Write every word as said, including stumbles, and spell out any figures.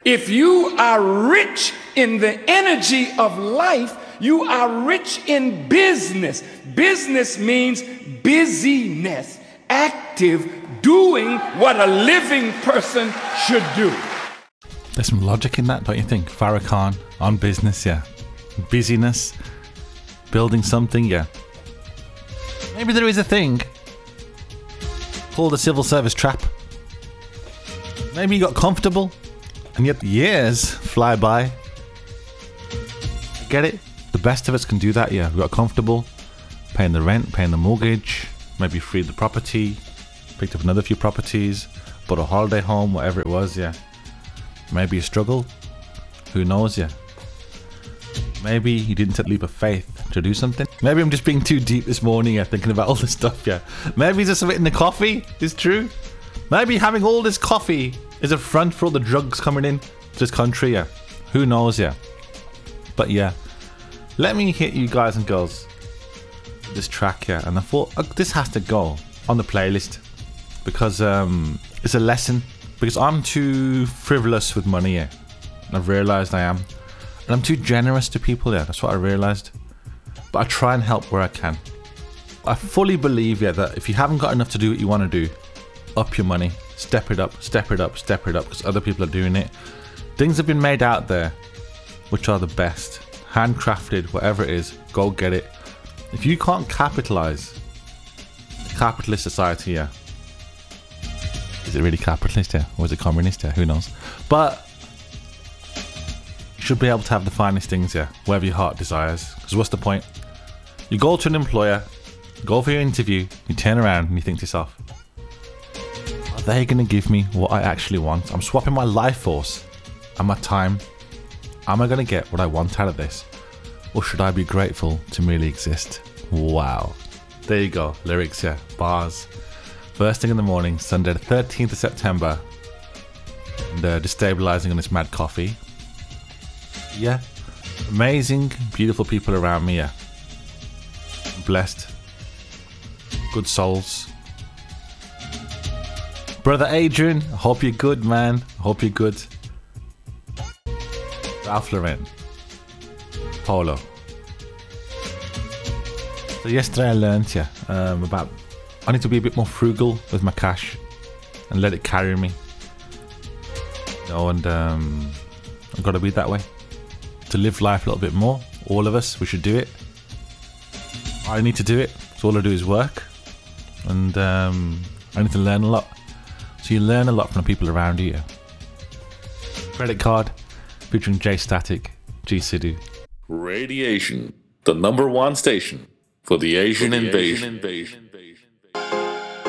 If you are rich in the energy of life, you are rich in business. Business means busyness, active, doing what a living person should do. There's some logic in that, don't you think? Farrakhan on business, yeah. Busyness, building something, yeah. Maybe there is a thing called the civil service trap. Maybe you got comfortable and yet years fly by. Get it? The best of us can do that, yeah. We got comfortable, paying the rent, paying the mortgage, maybe freed the property, picked up another few properties, bought a holiday home, whatever it was, yeah. Maybe you struggled. Who knows, yeah. Maybe you didn't take a leap of faith to do something. Maybe I'm just being too deep this morning, yeah, thinking about all this stuff, yeah. Maybe just something in the coffee is true. Maybe having all this coffee is a front for all the drugs coming in to this country, yeah. Who knows, yeah. But yeah, let me hit you guys and girls with this track, yeah. And I thought, oh, this has to go on the playlist because um, it's a lesson. Because I'm too frivolous with money, yeah. I've realised I am. And I'm too generous to people, yeah. That's what I realised. But I try and help where I can. I fully believe, yeah, that if you haven't got enough to do what you want to do, up your money. Step it up, step it up, step it up, because other people are doing it. Things have been made out there, which are the best. Handcrafted, whatever it is, go get it. If you can't capitalise the capitalist society, yeah. Is it really capitalist, yeah? Or is it communist, yeah? Who knows? But you should be able to have the finest things, yeah, wherever your heart desires. Because what's the point? You go to an employer, go for your interview, you turn around and you think to yourself, are they going to give me what I actually want? I'm swapping my life force and my time. Am I going to get what I want out of this? Or should I be grateful to merely exist? Wow. There you go. Lyrics, yeah. Bars. First thing in the morning, Sunday the thirteenth of September. And uh, destabilizing on this mad coffee. Yeah. Amazing, beautiful people around me, yeah. Blessed. Good souls. Brother Adrian, I hope you're good, man. I hope you're good. Ralph Lauren. Polo. So yesterday I learned, yeah, um, about I need to be a bit more frugal with my cash and let it carry me. You know, and um, I've got to be that way. To live life a little bit more. All of us, we should do it. I need to do it. So all I do is work. And um, I need to learn a lot. So you learn a lot from the people around you. Credit Card, featuring J Static, G Sidhu. Radiation, the number one station for the Asian, for the invasion. Asian invasion.